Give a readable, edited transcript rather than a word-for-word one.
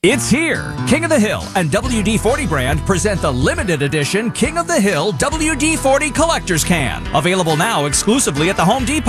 It's here! King of the Hill and WD-40 brand present the limited edition King of the Hill WD-40 Collector's Can. Available now exclusively at the Home Depot.